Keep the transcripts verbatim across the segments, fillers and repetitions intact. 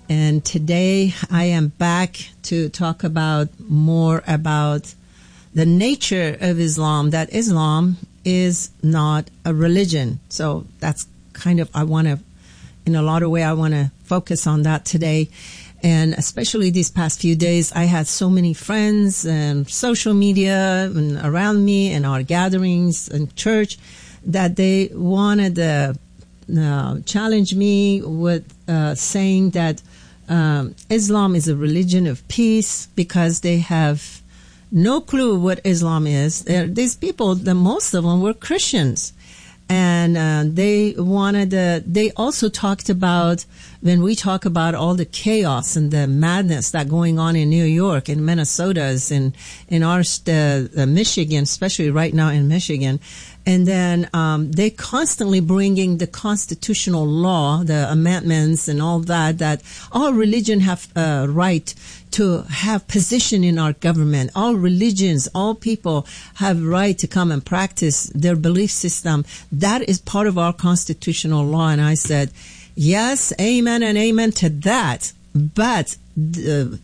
And today I am back to talk about more about the nature of Islam, that Islam is not a religion. So that's kind of, I want to, in a lot of way, I want to focus on that today. And especially these past few days, I had so many friends and social media and around me and our gatherings in church that they wanted to uh, challenge me with uh, saying that um, Islam is a religion of peace because they have no clue what Islam is. They're, these people, the most of them were Christians. And uh, they wanted to, they also talked about, when we talk about all the chaos and the madness that going on in New York and Minnesota and in our uh, uh, Michigan, especially right now in Michigan. And then um, they constantly bringing the constitutional law, the amendments and all that, that all religion have a uh, right to have position in our government. All religions, all people have right to come and practice their belief system. That is part of our constitutional law. And I said, yes, amen and amen to that. But uh,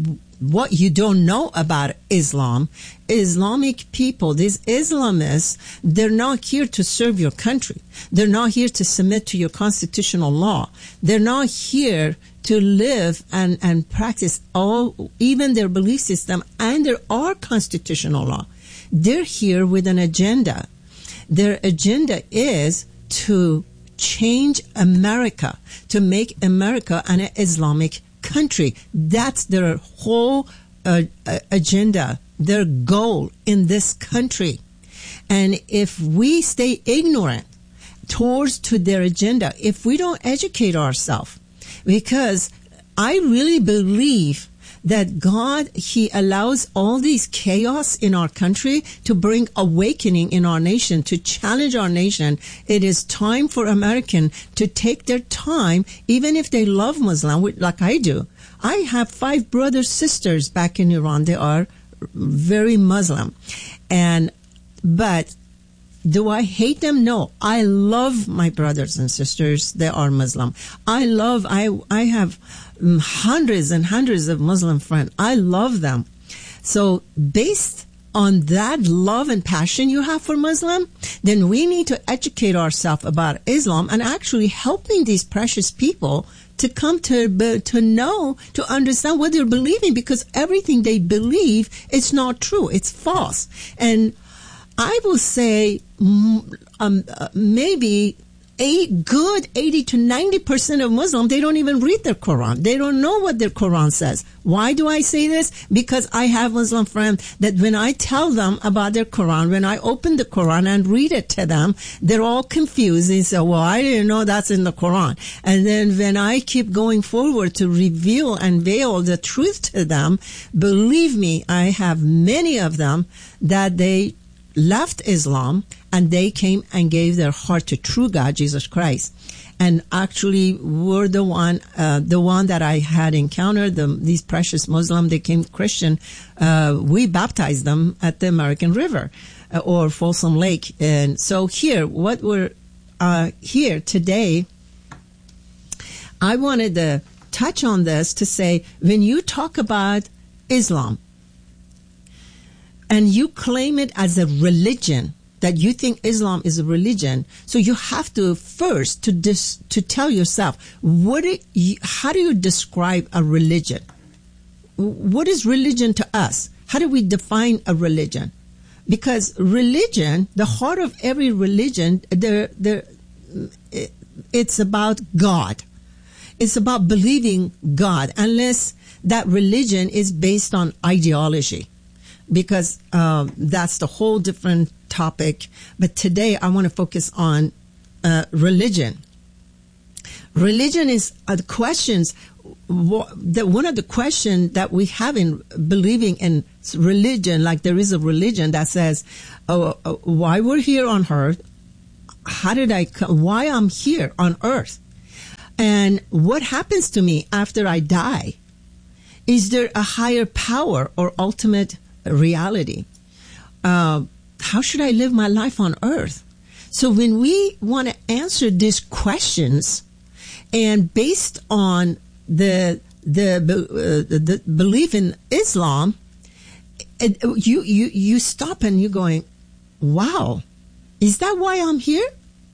what you don't know about Islam, Islamic people, these Islamists, they're not here to serve your country. They're not here to submit to your constitutional law. They're not here to live and, and practice all, even their belief system and their our constitutional law. They're here with an agenda. Their agenda is to change America, to make America an Islamic country. That's their whole uh, agenda, their goal in this country. And if we stay ignorant towards to their agenda, if we don't educate ourselves, because I really believe that God, He allows all these chaos in our country to bring awakening in our nation, to challenge our nation. It is time for Americans to take their time, even if they love Muslim, like I do. I have five brothers, sisters back in Iran. They are very Muslim. And, but do I hate them? No. I love my brothers and sisters. They are Muslim. I love, I, I have hundreds and hundreds of Muslim friends. I love them. So based on that love and passion you have for Muslim, then we need to educate ourselves about Islam and actually helping these precious people to come to to know, to understand what they're believing, because everything they believe is not true. It's false. And I will say um, uh, maybe a good eighty to ninety percent of Muslims, they don't even read their Quran. They don't know what their Quran says. Why do I say this? Because I have Muslim friends that when I tell them about their Quran, when I open the Quran and read it to them, they're all confused. They say, well, I didn't know that's in the Quran. And then when I keep going forward to reveal and veil the truth to them, believe me, I have many of them that they left Islam and they came and gave their heart to true God, Jesus Christ. And actually were the one, uh, the one that I had encountered, the, these precious Muslims, they came Christian. Uh, we baptized them at the American River uh, or Folsom Lake. And so here, what we're uh, here today, I wanted to touch on this to say, when you talk about Islam, and you claim it as a religion, that you think Islam is a religion, so you have to first to dis, to tell yourself, what it, how do you describe a religion? What is religion to us? How do we define a religion? Because religion, the heart of every religion, they're, they're, it's about God. It's about believing God, unless that religion is based on ideology. Because um, that's the whole different topic. But today I want to focus on uh, religion. Religion is uh, the questions. Wh- the, one of the questions that we have in believing in religion, like there is a religion that says, oh, uh, why we're here on earth, how did I come, why I'm here on earth, and what happens to me after I die? Is there a higher power or ultimate reality? Uh, how should I live my life on earth? So when we want to answer these questions, and based on the the uh, the, the belief in Islam, it, you you you stop and you're going, wow, is that why I'm here?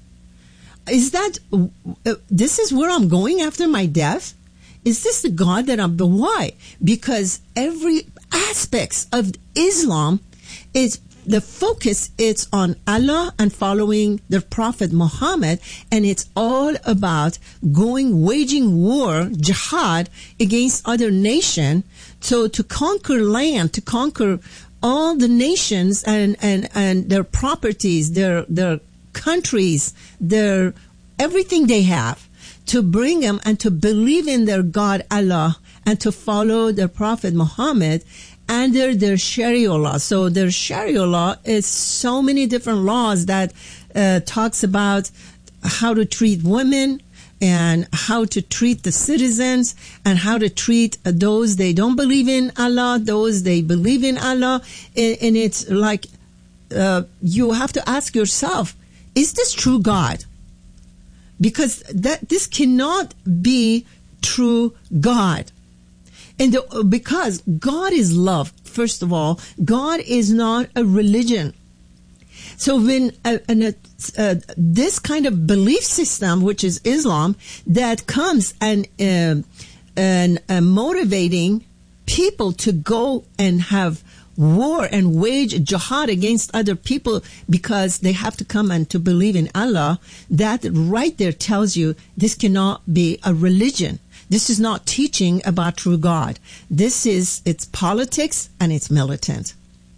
Is that uh, this is where I'm going after my death? Is this the God that I'm? But why? Because every aspects of Islam is the focus. It's on Allah and following the Prophet Muhammad, and it's all about going waging war, jihad against other nation. So to conquer land, to conquer all the nations and and and their properties, their their countries, their everything they have, to bring them and to believe in their God Allah and to follow their Prophet Muhammad under their Sharia law. So their Sharia law is so many different laws that uh, talks about how to treat women and how to treat the citizens and how to treat those they don't believe in Allah, those they believe in Allah. And, and it's like uh, you have to ask yourself, is this true God? Because that this cannot be true God. And the, because God is love, first of all, God is not a religion. So when uh, an, uh, this kind of belief system, which is Islam, that comes and uh, and uh, motivating people to go and have war and wage jihad against other people because they have to come and to believe in Allah, that right there tells you this cannot be a religion. This is not teaching about true God. This is, it's politics and it's militant.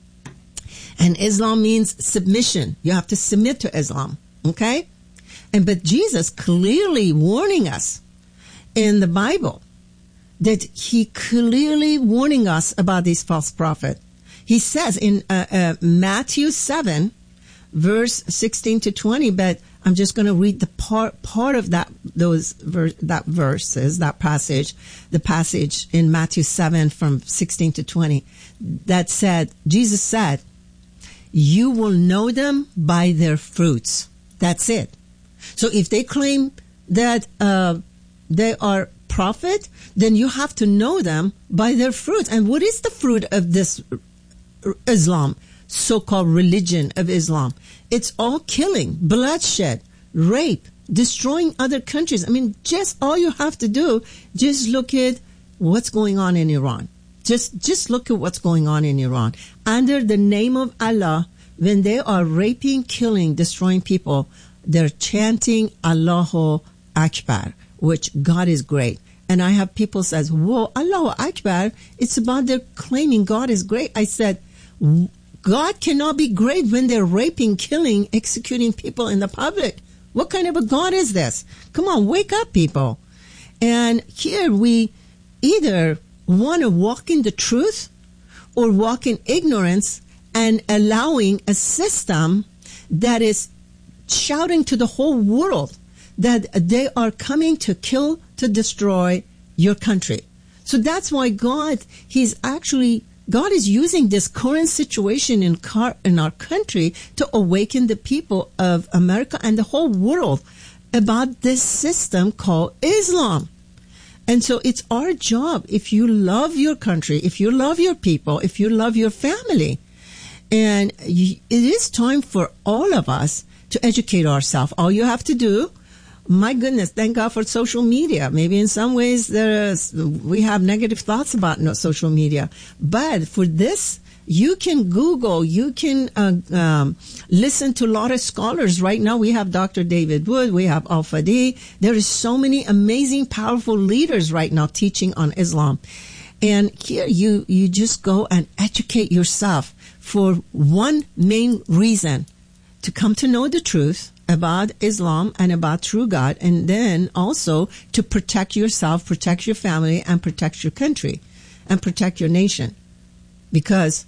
And Islam means submission. You have to submit to Islam. Okay? And but Jesus clearly warning us in the Bible that he clearly warning us about these false prophets. He says in uh, uh, Matthew seven, verse sixteen to twenty, but I'm just going to read the part part of that those ver- that verses, that passage, the passage in Matthew seven from sixteen to twenty, that said, Jesus said, "You will know them by their fruits." That's it. So if they claim that uh, they are prophet, then you have to know them by their fruits. And what is the fruit of this Islam, so-called religion of Islam? It's all killing, bloodshed, rape, destroying other countries. I mean, just all you have to do, just look at what's going on in Iran. Just, just look at what's going on in Iran. Under the name of Allah, when they are raping, killing, destroying people, they're chanting Allahu Akbar, which God is great. And I have people says, whoa, Allahu Akbar, it's about their claiming God is great. I said, God cannot be great when they're raping, killing, executing people in the public. What kind of a God is this? Come on, wake up, people. And here we either want to walk in the truth or walk in ignorance and allowing a system that is shouting to the whole world that they are coming to kill, to destroy your country. So that's why God, He's actually God is using this current situation in, car, in our country to awaken the people of America and the whole world about this system called Islam. And so it's our job, if you love your country, if you love your people, if you love your family, and you, it is time for all of us to educate ourselves. All you have to do, my goodness, thank God for social media. Maybe in some ways there is, we have negative thoughts about no social media. But for this, you can Google, you can uh, um, listen to a lot of scholars. Right now we have Doctor David Wood, we have Al-Fadi. There is so many amazing, powerful leaders right now teaching on Islam. And here you, you just go and educate yourself for one main reason, to come to know the truth about Islam and about true God, and then also to protect yourself, protect your family, and protect your country, and protect your nation. Because,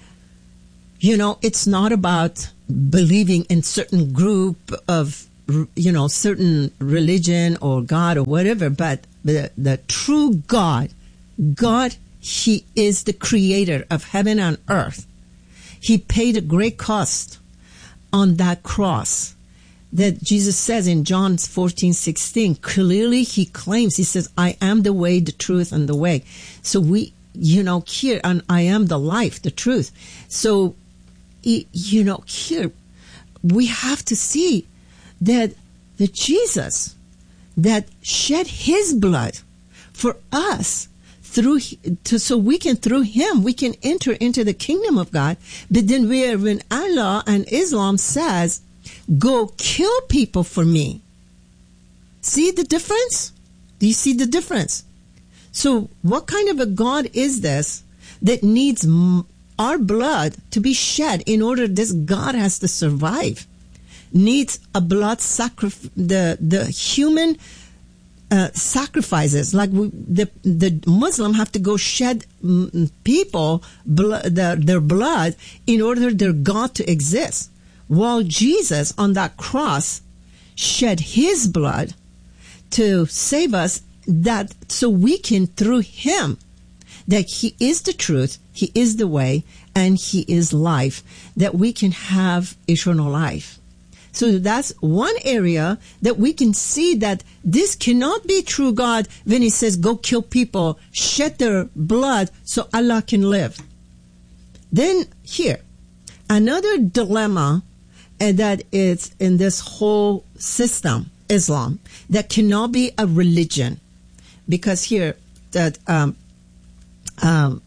you know, it's not about believing in certain group of, you know, certain religion or God or whatever, but the, the true God, God, He is the creator of heaven and earth. He paid a great cost on that cross that Jesus says in John fourteen sixteen, clearly he claims, he says, I am the way, the truth, and the way. So we, you know, here, and I am the life, the truth. So, you know, here, we have to see that the Jesus that shed his blood for us, through to, so we can, through him, we can enter into the kingdom of God. But then where, when Allah and Islam says, go kill people for me. See the difference? Do you see the difference? So what kind of a God is this that needs m- our blood to be shed in order this God has to survive? Needs a blood sacrifice, the, the human uh, sacrifices, like we, the, the Muslim have to go shed mm, people, blo- the, their blood in order their God to exist. While Jesus on that cross shed his blood to save us, that so we can, through him, that he is the truth, he is the way, and he is life, that we can have eternal life. So that's one area that we can see that this cannot be true God when he says, go kill people, shed their blood so Allah can live. Then here, another dilemma, and that is in this whole system, Islam, that cannot be a religion. Because here, that um, um,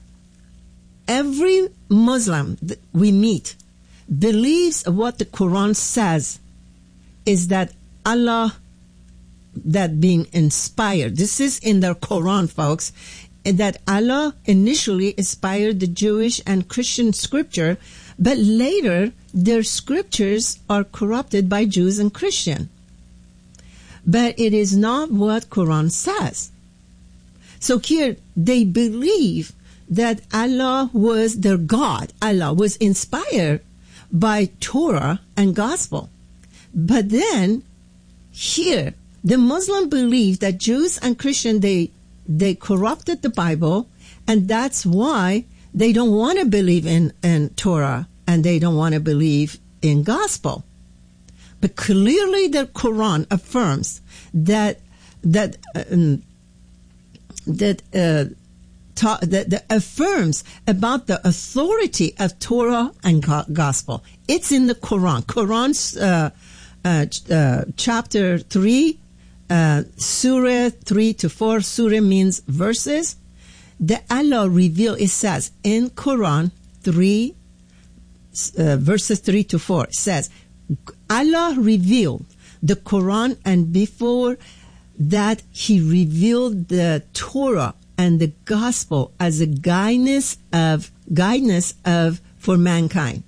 every Muslim that we meet believes what the Quran says is that Allah, that being inspired, this is in the Quran, folks, and that Allah initially inspired the Jewish and Christian scripture, but later their scriptures are corrupted by Jews and Christian. But it is not what Quran says. So here they believe that Allah was their God. Allah was inspired by Torah and Gospel. But then here the Muslim believe that Jews and Christian, they they corrupted the Bible, and that's why they don't want to believe in, in Torah, and they don't want to believe in Gospel. But clearly the Quran affirms that that um, that, uh, ta- that that affirms about the authority of Torah and go- Gospel. It's in the Quran. Quran's uh, uh, ch- uh, chapter three, uh, Surah three to four. Surah means verses. The Allah reveal. It says in Quran three, uh, verses three to four. It says, Allah revealed the Quran, and before that he revealed the Torah and the Gospel as a guidance of guidance of for mankind.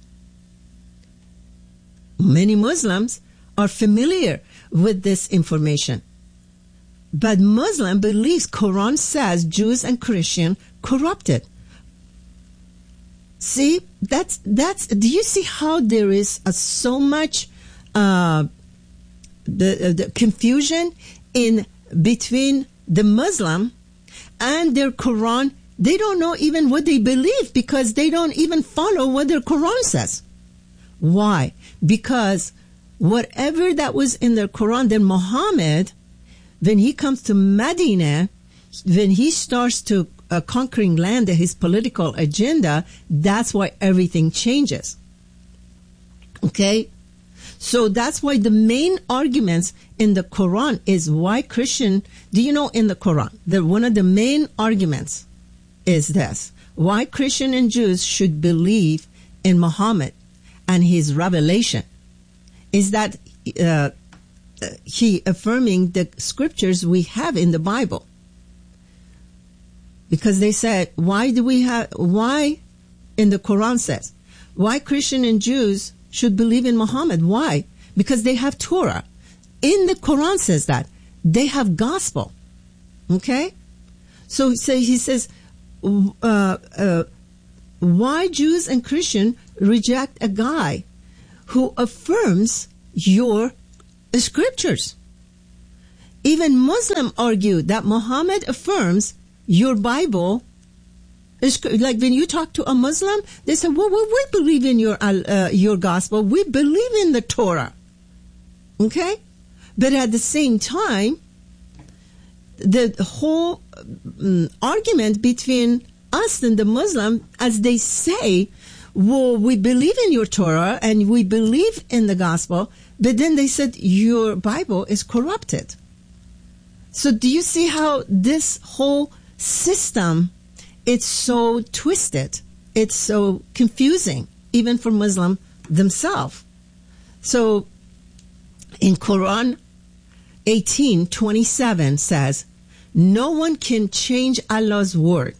Many Muslims are familiar with this information, but Muslim believes Quran says Jews and Christian corrupted. See, that's, that's, do you see how there is a, so much, uh, the, uh, the confusion in between the Muslim and their Quran? They don't know even what they believe because they don't even follow what their Quran says. Why? Because whatever that was in their Quran, then Muhammad, when he comes to Medina, when he starts to Uh, conquering land, his political agenda, that's why everything changes. Okay? So that's why the main arguments in the Quran is why Christian, do you know in the Quran, that one of the main arguments is this, why Christian and Jews should believe in Muhammad and his revelation, is that uh, he affirming the scriptures we have in the Bible. Because they said, why do we have, why in the Quran says, why Christian and Jews should believe in Muhammad? Why? Because they have Torah. In the Quran says that. They have Gospel. Okay? So, so he says, uh, uh, why Jews and Christian reject a guy who affirms your scriptures? Even Muslim argue that Muhammad affirms your Bible is, like when you talk to a Muslim, they say, well, well we believe in your uh, your gospel. We believe in the Torah. Okay? But at the same time, the whole um, argument between us and the Muslim, as they say, well, we believe in your Torah and we believe in the gospel, but then they said your Bible is corrupted. So do you see how this whole system, it's so twisted, it's so confusing, even for Muslims themselves. So in Quran eighteen twenty-seven says, no one can change Allah's word.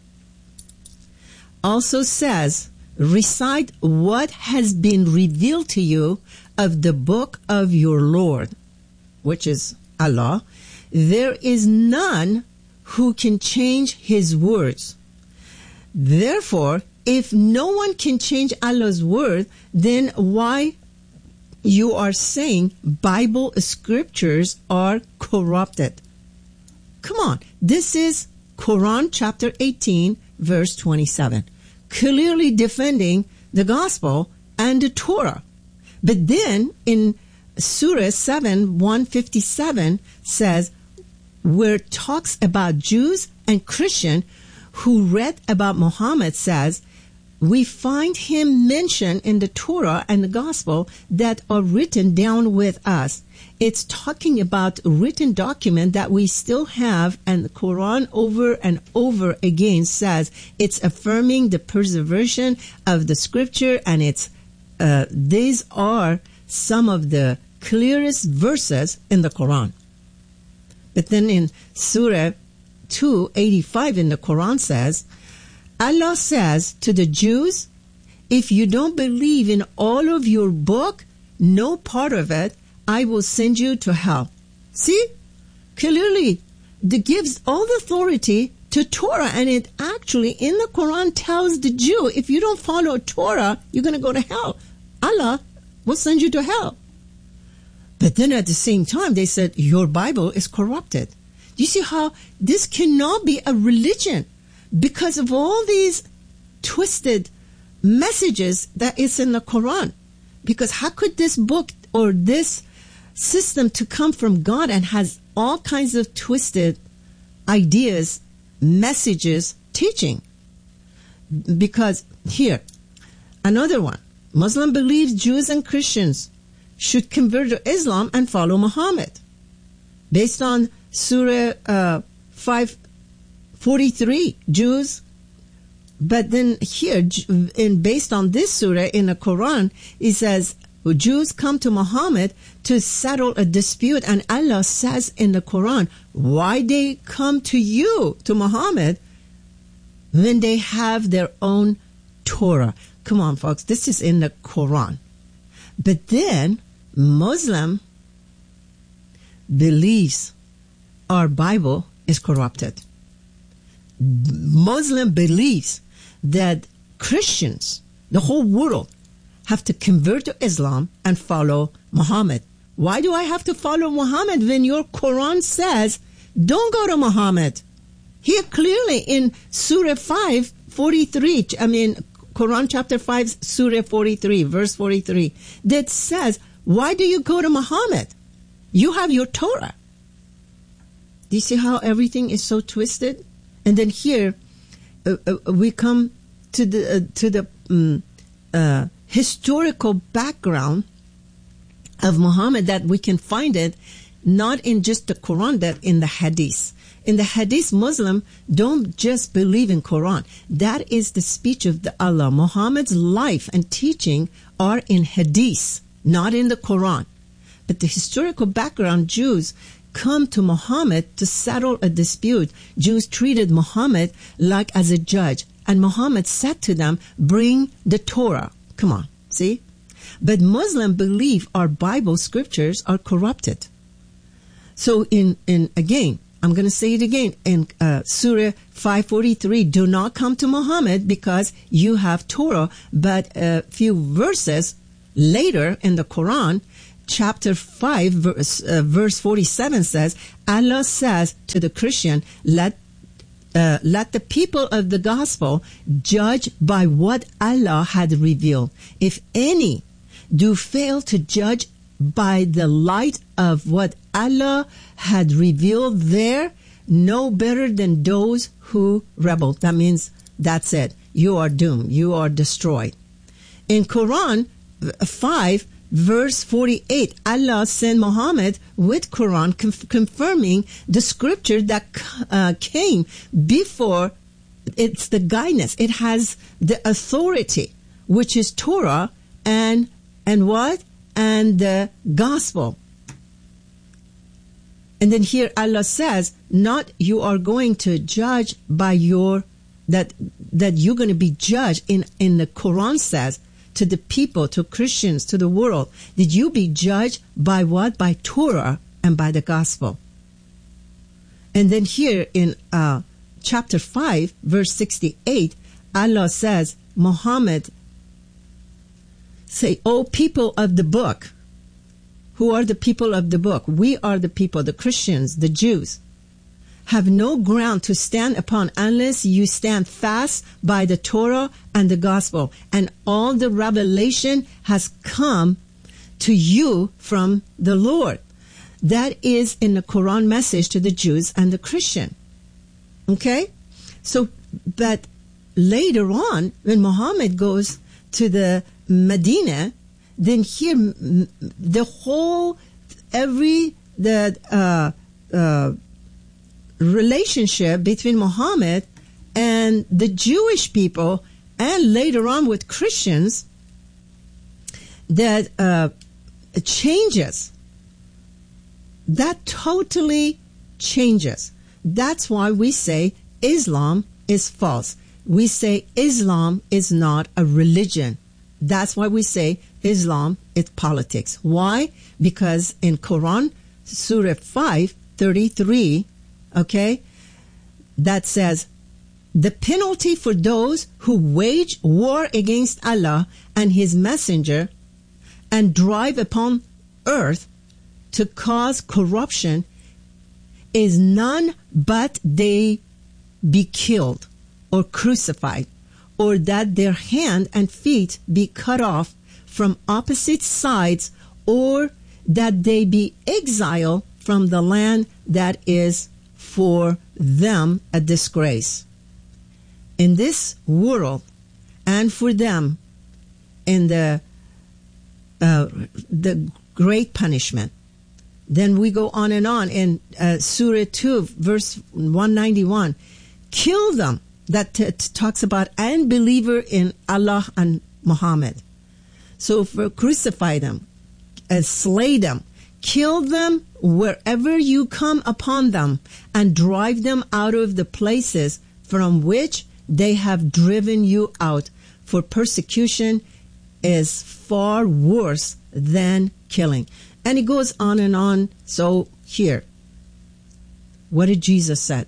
Also says, recite what has been revealed to you of the book of your Lord, which is Allah. There is none who can change his words. Therefore, if no one can change Allah's word, then why you are saying Bible scriptures are corrupted? Come on. This is Quran chapter eighteen, verse twenty-seven. Clearly defending the gospel and the Torah. But then in Surah seven, one fifty-seven says, where it talks about Jews and Christians who read about Muhammad, says, we find him mentioned in the Torah and the gospel that are written down with us. It's talking about written document that we still have, and the Quran over and over again says it's affirming the preservation of the scripture, and it's uh, these are some of the clearest verses in the Quran. But then in Surah two eighty-five in the Quran says, Allah says to the Jews, if you don't believe in all of your book, no part of it, I will send you to hell. See? Clearly, it gives all the authority to Torah, and it actually in the Quran tells the Jew, if you don't follow Torah, you're going to go to hell. Allah will send you to hell. But then at the same time, they said, your Bible is corrupted. You see how this cannot be a religion because of all these twisted messages that is in the Quran. Because how could this book or this system to come from God and has all kinds of twisted ideas, messages, teaching? Because here, another one, Muslim believes Jews and Christians should convert to Islam and follow Muhammad. Based on Surah uh, five forty-three, Jews. But then here, in based on this surah in the Quran, it says, Jews come to Muhammad to settle a dispute, and Allah says in the Quran, why they come to you, to Muhammad, when they have their own Torah? Come on, folks, this is in the Quran. But then, Muslim believes our Bible is corrupted. Muslim believes that Christians, the whole world, have to convert to Islam and follow Muhammad. Why do I have to follow Muhammad when your Quran says, don't go to Muhammad? Here clearly in Surah five forty-three, I mean, Quran chapter five, Surah forty-three, verse forty-three, that says, why do you go to Muhammad? You have your Torah. Do you see how everything is so twisted? And then here, uh, uh, we come to the, uh, to the um, uh, historical background of Muhammad, that we can find it not in just the Quran, but in the Hadith. In the Hadith, Muslim don't just believe in Quran. That is the speech of the Allah. Muhammad's life and teaching are in Hadith, not in the Quran. But the historical background, Jews come to Muhammad to settle a dispute. Jews treated Muhammad like as a judge. And Muhammad said to them, bring the Torah. Come on, see? But Muslims believe our Bible scriptures are corrupted. So in, in again, I'm going to say it again, in uh, Surah five forty-three, do not come to Muhammad because you have Torah. But a few verses later in the Quran, chapter five, verse, uh, verse forty-seven says, Allah says to the Christian, let uh, let the people of the gospel judge by what Allah had revealed. If any do fail to judge by the light of what Allah had revealed there, no better than those who rebelled. That means that's it. You are doomed. You are destroyed. In Quran five, verse forty-eight, Allah sent Muhammad with Quran conf- confirming the scripture that uh, came before. It's the guidance. It has the authority, which is Torah and and what? And the gospel. And then here Allah says, not you are going to judge by your, that that you're going to be judged. In, in the Quran says to the people, to Christians, to the world, did you be judged by what? By Torah and by the gospel. And then here in uh, chapter five, verse sixty-eight, Allah says, Muhammad, say, O people of the book. Who are the people of the book? We are the people, the Christians, the Jews. Have no ground to stand upon unless you stand fast by the Torah and the gospel. And all the revelation has come to you from the Lord. That is in the Quran message to the Jews and the Christian. Okay? So, but later on, when Muhammad goes to the Medina, then here the whole, every, the uh, uh, relationship between Muhammad and the Jewish people, and later on with Christians, that uh, changes. That totally changes. That's why we say Islam is false. We say Islam is not a religion. That's why we say Islam is politics. Why? Because in Quran, Surah five thirty-three, okay, that says, the penalty for those who wage war against Allah and His Messenger and drive upon earth to cause corruption is none but they be killed or crucified, or that their hand and feet be cut off from opposite sides, or that they be exiled from the land that is for them a disgrace. In this world, and for them in the uh, the great punishment. Then we go on and on in uh, Surah two, verse one ninety-one. Kill them. That t- t- talks about unbeliever in Allah and Muhammad. So for crucify them, uh, slay them, kill them wherever you come upon them, and drive them out of the places from which they have driven you out. For persecution is far worse than killing. And it goes on and on. So here, what did Jesus say?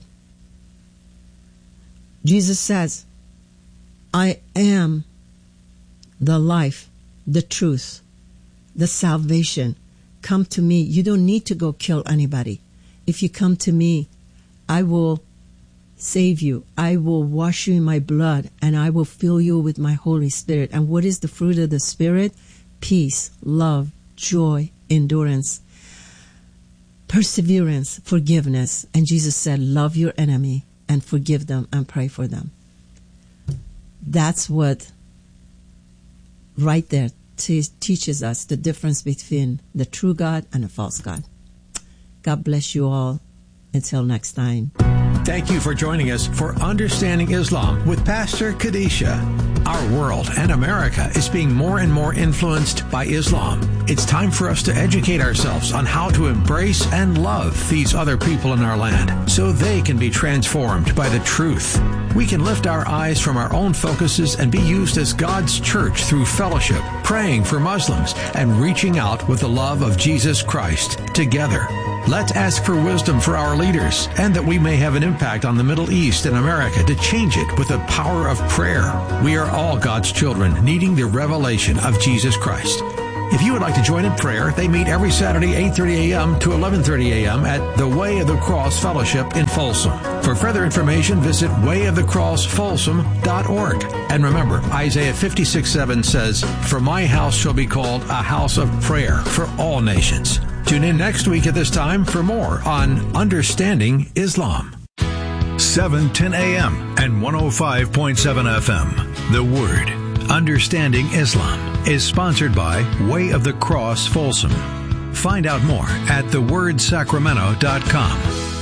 Jesus says, I am the life, the truth, the salvation. Come to me. You don't need to go kill anybody. If you come to me, I will save you. I will wash you in my blood, and I will fill you with my Holy Spirit. And what is the fruit of the Spirit? Peace, love, joy, endurance, perseverance, forgiveness. And Jesus said, love your enemy and forgive them and pray for them. That's what right there te- teaches us the difference between the true God and a false God. God bless you all. Until next time. Thank you for joining us for Understanding Islam with Pastor Kadisha. Our world and America is being more and more influenced by Islam. It's time for us to educate ourselves on how to embrace and love these other people in our land so they can be transformed by the truth. We can lift our eyes from our own focuses and be used as God's church through fellowship, praying for Muslims, and reaching out with the love of Jesus Christ together. Let's ask for wisdom for our leaders, and that we may have an impact on the Middle East and America to change it with the power of prayer. We are all God's children, needing the revelation of Jesus Christ. If you would like to join in prayer, they meet every Saturday, eight thirty a.m. to eleven thirty a.m. at the Way of the Cross Fellowship in Folsom. For further information, visit way of the cross folsom dot org. And remember, Isaiah fifty-six seven says, "For my house shall be called a house of prayer for all nations." Tune in next week at this time for more on Understanding Islam. seven ten a.m. and one oh five point seven F M. The Word, Understanding Islam, is sponsored by Way of the Cross Folsom. Find out more at the word sacramento dot com.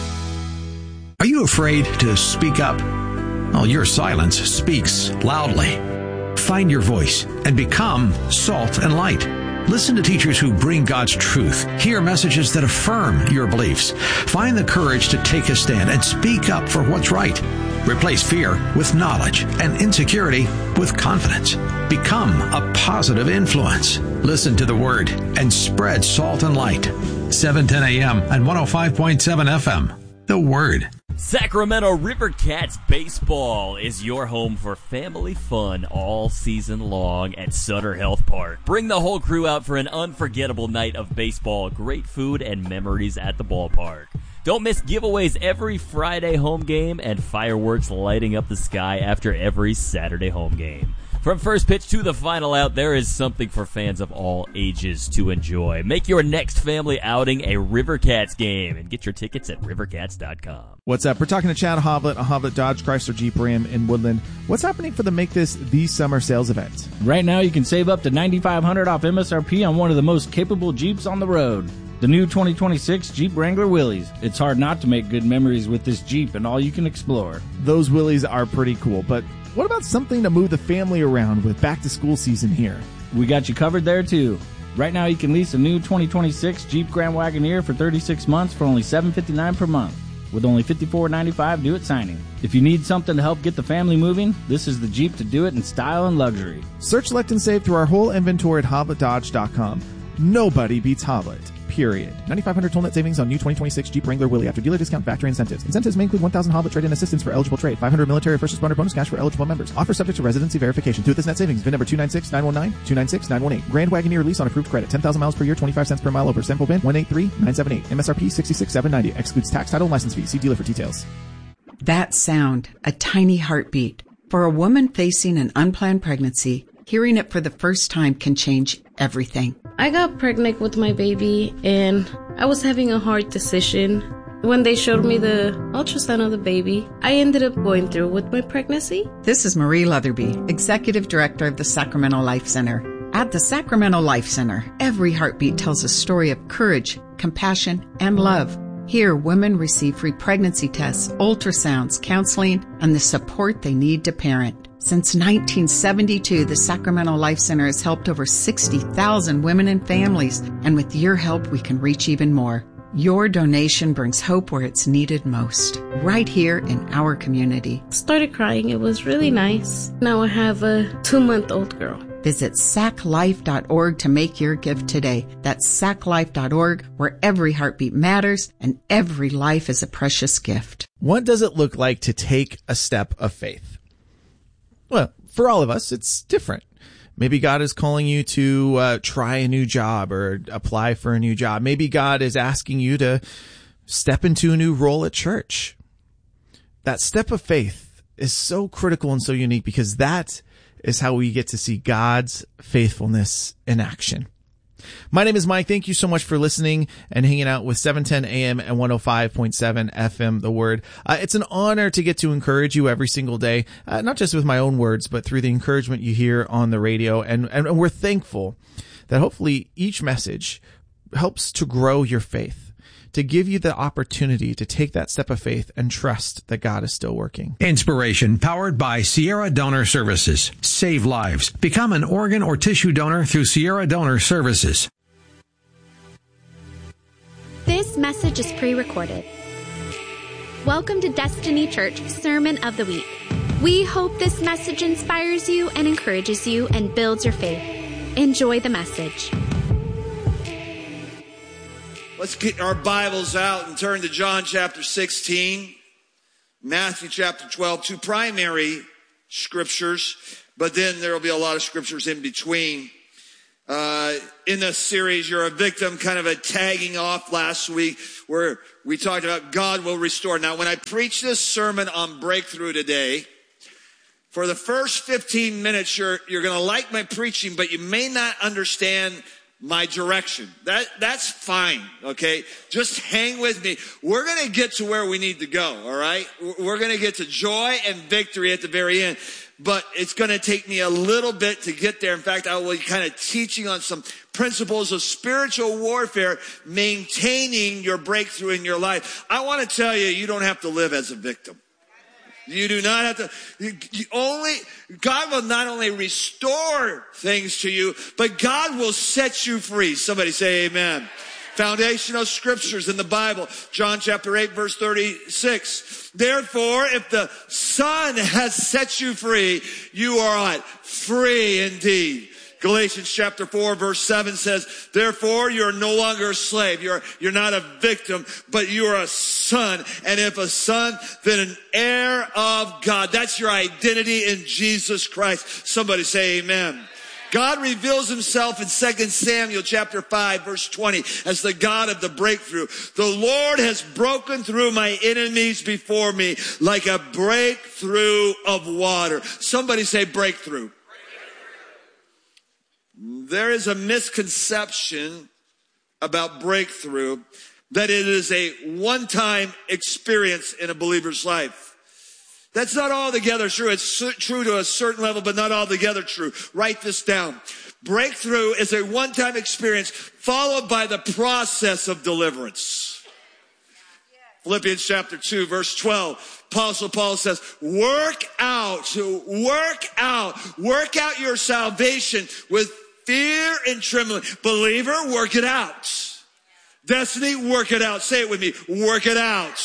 Are you afraid to speak up? Well, your silence speaks loudly. Find your voice and become salt and light. Listen to teachers who bring God's truth. Hear messages that affirm your beliefs. Find the courage to take a stand and speak up for what's right. Replace fear with knowledge and insecurity with confidence. Become a positive influence. Listen to the Word and spread salt and light. seven ten a.m. and one oh five point seven F M. The Word. Sacramento River Cats Baseball is your home for family fun all season long at Sutter Health Park. Bring the whole crew out for an unforgettable night of baseball, great food, and memories at the ballpark. Don't miss giveaways every Friday home game and fireworks lighting up the sky after every Saturday home game. From first pitch to the final out, there is something for fans of all ages to enjoy. Make your next family outing a River Cats game and get your tickets at river cats dot com. What's up? We're talking to Chad Hovlet, a Hovlet Dodge Chrysler Jeep Ram in Woodland. What's happening for the Make This the Summer sales event? Right now, you can save up to nine thousand five hundred dollars off M S R P on one of the most capable Jeeps on the road. The new twenty twenty-six Jeep Wrangler Willys. It's hard not to make good memories with this Jeep and all you can explore. Those Willys are pretty cool, but what about something to move the family around with back-to-school season here? We got you covered there, too. Right now, you can lease a new twenty twenty-six Jeep Grand Wagoneer for thirty-six months for only seven hundred fifty-nine dollars per month, with only fifty-four ninety-five due at signing. If you need something to help get the family moving, this is the Jeep to do it in style and luxury. Search, select, and save through our whole inventory at hovlet dodge dot com. Nobody beats Hovlet. Period. nine thousand five hundred total net savings on new twenty twenty-six Jeep Wrangler Willys after dealer discount, factory incentives. Incentives may include one thousand Hovlet trade-in assistance for eligible trade, five hundred military first responder bonus cash for eligible members. Offer subject to residency verification. Through this net savings, V I N number two nine six nine one nine, two nine six nine one eight. Grand Wagoneer lease on approved credit. ten thousand miles per year, twenty-five cents per mile over. Sample V I N one eight three nine seven eight. M S R P sixty-six thousand seven hundred ninety. Excludes tax, title, and license fees. See dealer for details. That sound, a tiny heartbeat. For a woman facing an unplanned pregnancy, hearing it for the first time can change everything. I got pregnant with my baby and I was having a hard decision. When they showed me the ultrasound of the baby, I ended up going through with my pregnancy. This is Marie Leatherby, Executive Director of the Sacramento Life Center. At the Sacramento Life Center, every heartbeat tells a story of courage, compassion, and love. Here, women receive free pregnancy tests, ultrasounds, counseling, and the support they need to parent. Since nineteen seventy-two, the Sacramento Life Center has helped over sixty thousand women and families, and with your help, we can reach even more. Your donation brings hope where it's needed most, right here in our community. Started crying. It was really nice. Now I have a two-month-old girl. Visit sac life dot org to make your gift today. That's sac life dot org, where every heartbeat matters and every life is a precious gift. What does it look like to take a step of faith? Well, for all of us, it's different. Maybe God is calling you to uh, try a new job or apply for a new job. Maybe God is asking you to step into a new role at church. That step of faith is so critical and so unique because that is how we get to see God's faithfulness in action. My name is Mike. Thank you so much for listening and hanging out with seven ten A M and one oh five point seven F M, The Word. Uh, it's an honor to get to encourage you every single day, uh, not just with my own words, but through the encouragement you hear on the radio. And, and we're thankful that hopefully each message helps to grow your faith, to give you the opportunity to take that step of faith and trust that God is still working. Inspiration powered by Sierra Donor Services. Save lives. Become an organ or tissue donor through Sierra Donor Services. This message is pre-recorded. Welcome to Destiny Church Sermon of the Week. We hope this message inspires you and encourages you and builds your faith. Enjoy the message. Let's get our Bibles out and turn to John chapter sixteen, Matthew chapter twelve, two primary scriptures, but then there will be a lot of scriptures in between. Uh, in this series, You're a Victim, kind of a tagging off last week where we talked about God will restore. Now, when I preach this sermon on breakthrough today, for the first fifteen minutes, you're, you're going to like my preaching, but you may not understand my direction. That, that's fine, okay? Just hang with me. We're going to get to where we need to go, all right? We're going to get to joy and victory at the very end. But it's going to take me a little bit to get there. In fact, I will be kind of teaching on some principles of spiritual warfare, maintaining your breakthrough in your life. I want to tell you, you don't have to live as a victim. You do not have to. You, you only God will not only restore things to you, but God will set you free. Somebody say amen. Foundational scriptures in the Bible, John chapter eight, verse thirty-six. Therefore, if the Son has set you free, you are what? Free indeed. Galatians chapter four, verse seven says, therefore, you're no longer a slave. You're, you're not a victim, but you're a son. And if a son, then an heir of God. That's your identity in Jesus Christ. Somebody say amen. God reveals himself in Second Samuel chapter five, verse twenty, as the God of the breakthrough. The Lord has broken through my enemies before me like a breakthrough of water. Somebody say breakthrough. There is a misconception about breakthrough that it is a one-time experience in a believer's life. That's not altogether true. It's true to a certain level, but not altogether true. Write this down. Breakthrough is a one-time experience followed by the process of deliverance. Philippians chapter two, verse twelve. Apostle Paul says, work out, work out, work out your salvation with fear and trembling. Believer, work it out. Destiny, work it out. Say it with me. Work it out.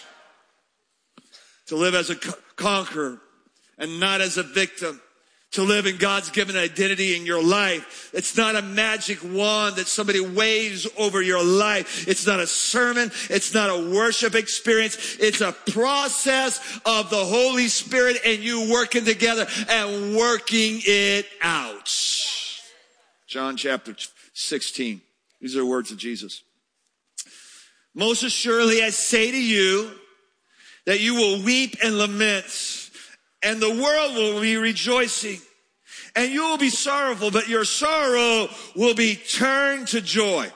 To live as a conqueror and not as a victim. To live in God's given identity in your life. It's not a magic wand that somebody waves over your life. It's not a sermon. It's not a worship experience. It's a process of the Holy Spirit and you working together and working it out. John chapter sixteen. These are the words of Jesus. Most assuredly I say to you that you will weep and lament, and the world will be rejoicing, and you will be sorrowful, but your sorrow will be turned to joy.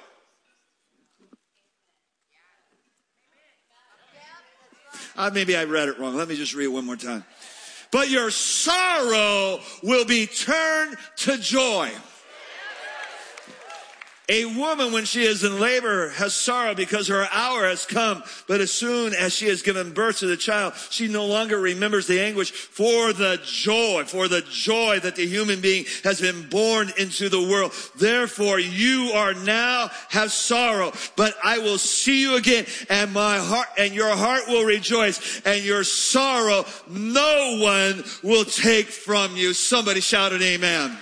Uh, maybe I read it wrong. Let me just read it one more time. But your sorrow will be turned to joy. A woman, when she is in labor, has sorrow because her hour has come. But as soon as she has given birth to the child, she no longer remembers the anguish for the joy, for the joy that the human being has been born into the world. Therefore, you are now have sorrow, but I will see you again, and my heart and your heart will rejoice, and your sorrow no one will take from you. Somebody shout an amen.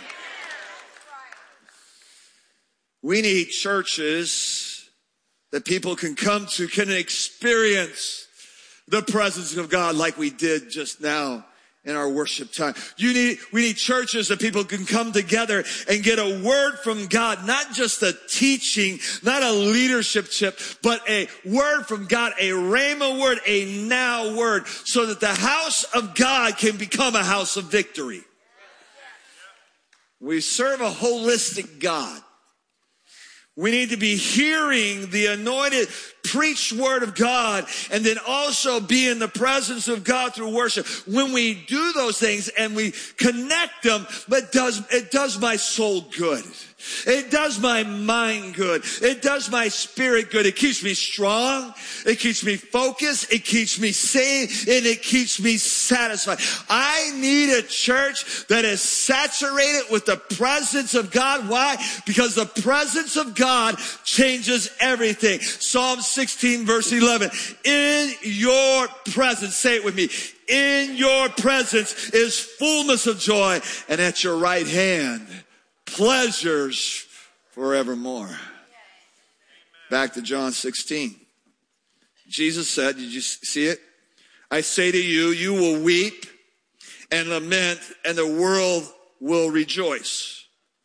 We need churches that people can come to, can experience the presence of God like we did just now in our worship time. You need, we need churches that people can come together and get a word from God, not just a teaching, not a leadership tip, but a word from God, a rhema word, a now word, so that the house of God can become a house of victory. We serve a holistic God. We need to be hearing the anointed, preached word of God, and then also be in the presence of God through worship. When we do those things and we connect them, but does, it does my soul good. It does my mind good. It does my spirit good. It keeps me strong. It keeps me focused. It keeps me sane, and it keeps me satisfied. I need a church that is saturated with the presence of God. Why? Because the presence of God changes everything. Psalm sixteen verse eleven. In your presence, say it with me. In your presence is fullness of joy, and at your right hand pleasures forevermore. Back to John sixteen. Jesus said, did you see it? I say to you, you will weep and lament, and the world will rejoice.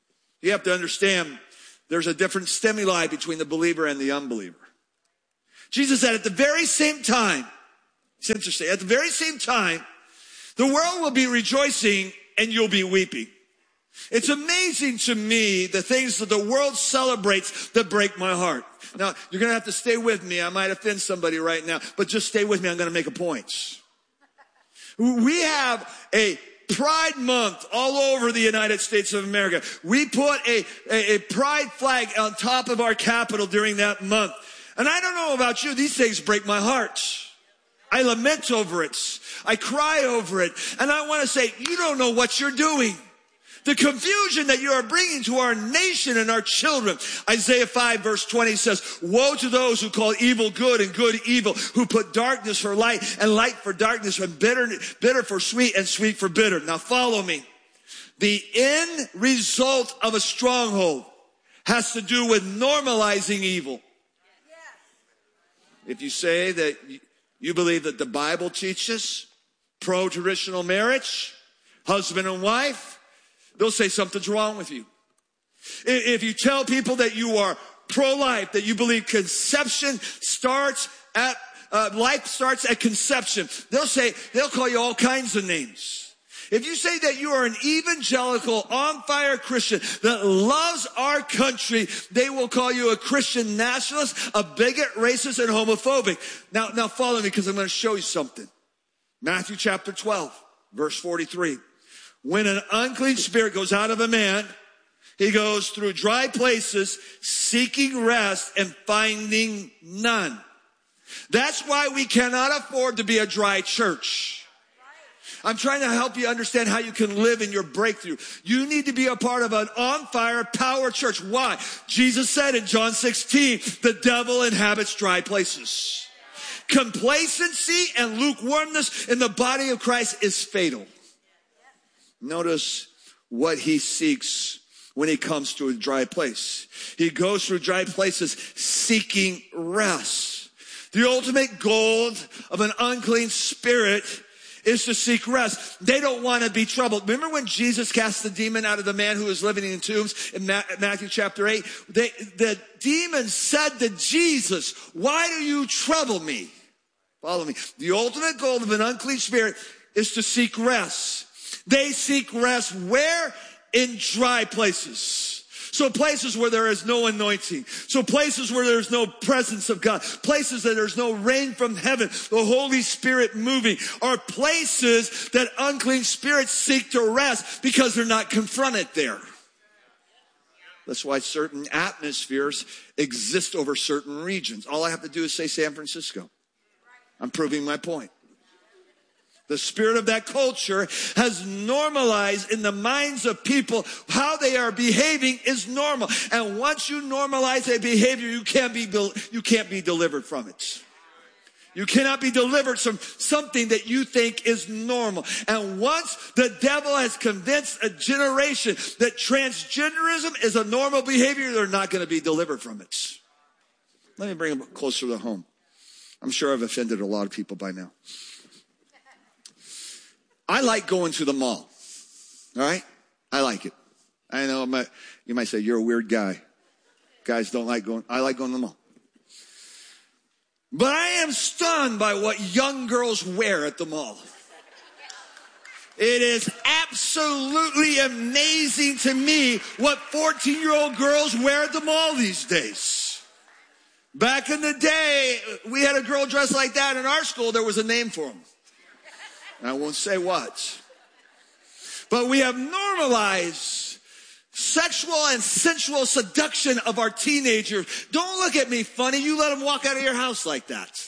You have to understand there's a different stimuli between the believer and the unbeliever. Jesus said at the very same time, it's interesting, at the very same time, the world will be rejoicing and you'll be weeping. It's amazing to me the things that the world celebrates that break my heart. Now, you're going to have to stay with me. I might offend somebody right now, but just stay with me. I'm going to make a point. We have a Pride Month all over the United States of America. We put a, a, a pride flag on top of our Capitol during that month. And I don't know about you, these things break my heart. I lament over it. I cry over it. And I want to say, you don't know what you're doing. The confusion that you are bringing to our nation and our children. Isaiah five verse twenty says, woe to those who call evil good and good evil, who put darkness for light and light for darkness, and bitter, bitter for sweet and sweet for bitter. Now follow me. The end result of a stronghold has to do with normalizing evil. If you say that you believe that the Bible teaches pro-traditional marriage, husband and wife, they'll say something's wrong with you. If you tell people that you are pro-life, that you believe conception starts at, uh, life starts at conception, they'll say, they'll call you all kinds of names. If you say that you are an evangelical, on-fire Christian that loves our country, they will call you a Christian nationalist, a bigot, racist, and homophobic. Now, now follow me because I'm going to show you something. Matthew chapter twelve, verse forty-three. When an unclean spirit goes out of a man, he goes through dry places seeking rest and finding none. That's why we cannot afford to be a dry church. I'm trying to help you understand how you can live in your breakthrough. You need to be a part of an on-fire power church. Why? Jesus said in John sixteen, the devil inhabits dry places. Complacency and lukewarmness in the body of Christ is fatal. Notice what he seeks when he comes to a dry place. He goes through dry places seeking rest. The ultimate goal of an unclean spirit is to seek rest. They don't want to be troubled. Remember when Jesus cast the demon out of the man who was living in tombs in Matthew chapter eight? They, the demon said to Jesus, why do you trouble me? Follow me. The ultimate goal of an unclean spirit is to seek rest. They seek rest where? In dry places. So places where there is no anointing. So places where there's no presence of God. Places that there's no rain from heaven. The Holy Spirit moving are places that unclean spirits seek to rest because they're not confronted there. That's why certain atmospheres exist over certain regions. All I have to do is say San Francisco. I'm proving my point. The spirit of that culture has normalized in the minds of people how they are behaving is normal. And once you normalize a behavior, you can't be, you can't be delivered from it. You cannot be delivered from something that you think is normal. And once the devil has convinced a generation that transgenderism is a normal behavior, they're not going to be delivered from it. Let me bring it closer to home. I'm sure I've offended a lot of people by now. I like going to the mall. All right? I like it. I know my, you might say, you're a weird guy. Guys don't like going. I like going to the mall. But I am stunned by what young girls wear at the mall. It is absolutely amazing to me what fourteen-year-old girls wear at the mall these days. Back in the day, we had a girl dressed like that in our school. There was a name for them. I won't say what. But we have normalized sexual and sensual seduction of our teenagers. Don't look at me funny. You let them walk out of your house like that.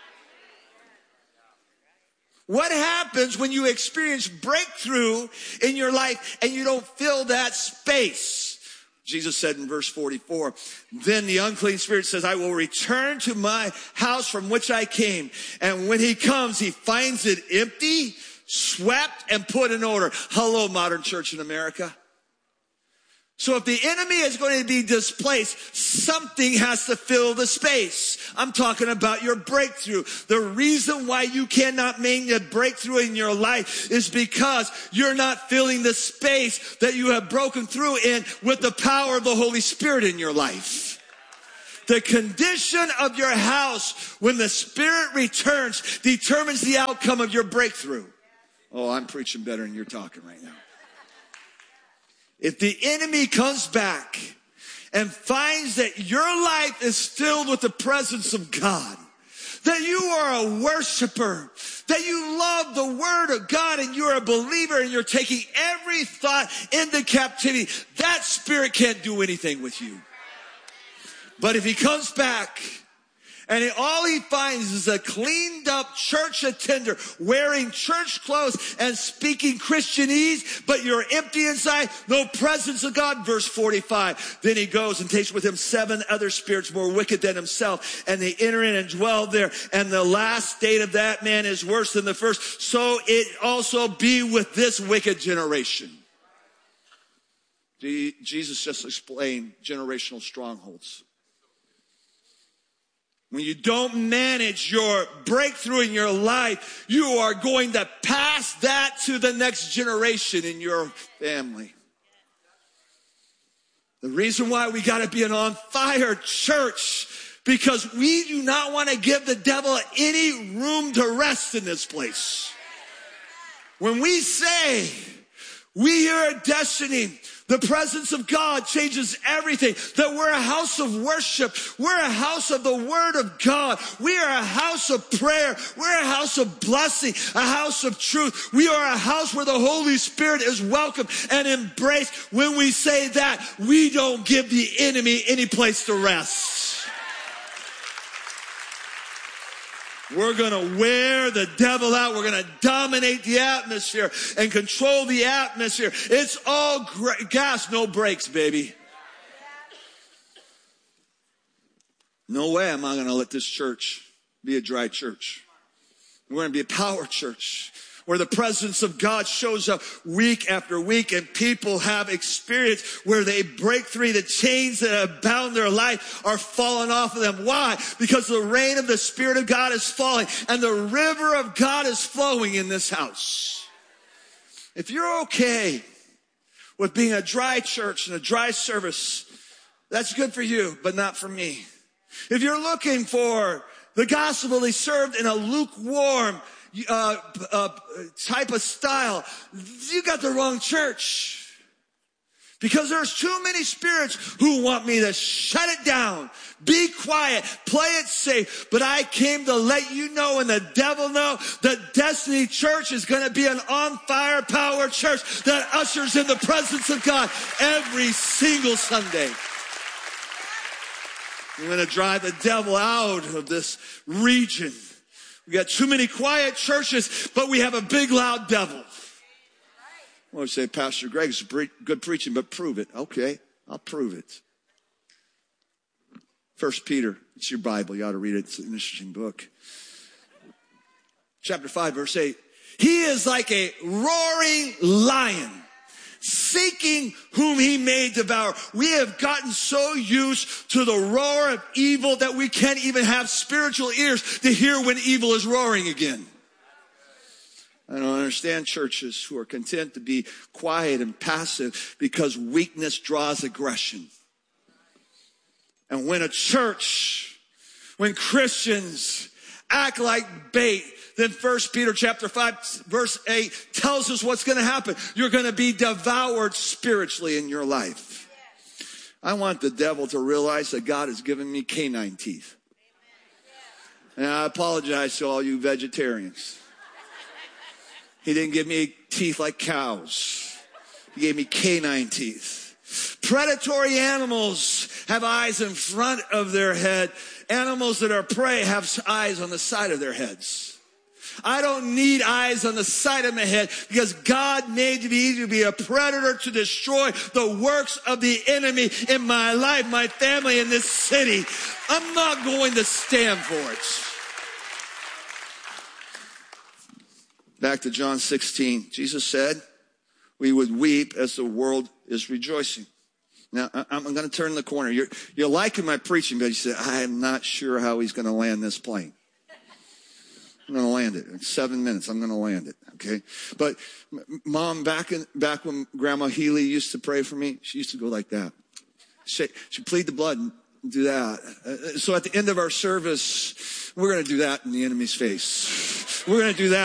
What happens when you experience breakthrough in your life and you don't fill that space? Jesus said in verse forty-four, then the unclean spirit says, I will return to my house from which I came. And when he comes, he finds it empty, swept, and put in order. Hello, modern church in America. So if the enemy is going to be displaced, something has to fill the space. I'm talking about your breakthrough. The reason why you cannot make a breakthrough in your life is because you're not filling the space that you have broken through in with the power of the Holy Spirit in your life. The condition of your house when the Spirit returns determines the outcome of your breakthrough. Oh, I'm preaching better than you're talking right now. If the enemy comes back and finds that your life is filled with the presence of God, that you are a worshiper, that you love the Word of God and you're a believer and you're taking every thought into captivity, that spirit can't do anything with you. But if he comes back and he, all he finds is a cleaned up church attender wearing church clothes and speaking Christianese, but you're empty inside, no presence of God, verse forty-five. Then he goes and takes with him seven other spirits more wicked than himself, and they enter in and dwell there. And the last state of that man is worse than the first. So it also be with this wicked generation. Jesus just explained generational strongholds. When you don't manage your breakthrough in your life, you are going to pass that to the next generation in your family. The reason why we got to be an on-fire church, because we do not want to give the devil any room to rest in this place. When we say, we here at Destiny, the presence of God changes everything. That we're a house of worship. We're a house of the Word of God. We are a house of prayer. We're a house of blessing, a house of truth. We are a house where the Holy Spirit is welcomed and embraced. When we say that, we don't give the enemy any place to rest. We're going to wear the devil out. We're going to dominate the atmosphere and control the atmosphere. It's all gra- gas, no brakes, baby. No way am I going to let this church be a dry church. We're going to be a power church where the presence of God shows up week after week, and people have experience where they break through. The chains that have bound their life are falling off of them. Why? Because the rain of the Spirit of God is falling and the river of God is flowing in this house. If you're okay with being a dry church and a dry service, that's good for you, but not for me. If you're looking for the gospel to be served in a lukewarm Uh, uh, type of style, you got the wrong church. Because there's too many spirits who want me to shut it down, be quiet, play it safe. But I came to let you know and the devil know that Destiny Church is going to be an on-fire power church that ushers in the presence of God every single Sunday. We're going to drive the devil out of this region. We got too many quiet churches, but we have a big, loud devil. Well, I say, Pastor Greg's good preaching, but prove it. Okay, I'll prove it. First Peter, it's your Bible. You ought to read it. It's an interesting book. Chapter five, verse eight. He is like a roaring lion, seeking whom he may devour. We have gotten so used to the roar of evil that we can't even have spiritual ears to hear when evil is roaring again. I don't understand churches who are content to be quiet and passive because weakness draws aggression. And when a church, when Christians act like bait, then First Peter chapter five, verse eight tells us what's going to happen. You're going to be devoured spiritually in your life. I want the devil to realize that God has given me canine teeth. And I apologize to all you vegetarians. He didn't give me teeth like cows. He gave me canine teeth. Predatory animals have eyes in front of their head. Animals that are prey have eyes on the side of their heads. I don't need eyes on the side of my head because God made me to be a predator to destroy the works of the enemy in my life, my family, in this city. I'm not going to stand for it. Back to John sixteen. Jesus said we would weep as the world is rejoicing. Now, I'm going to turn the corner. You're, you're liking my preaching, but you said, I am not sure how he's going to land this plane. I'm going to land it. In seven minutes, I'm going to land it, okay? But, Mom, back in, back when Grandma Healy used to pray for me, she used to go like that. She, she'd plead the blood and do that. Uh, so at the end of our service, we're going to do that in the enemy's face. We're going to do that.